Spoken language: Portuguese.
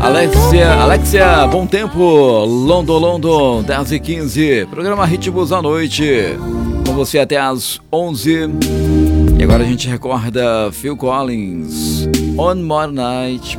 Alexia, bom tempo, London, 10h15, programa Ritmos à Noite, com você até às 11. E agora a gente recorda Phil Collins, One More Night,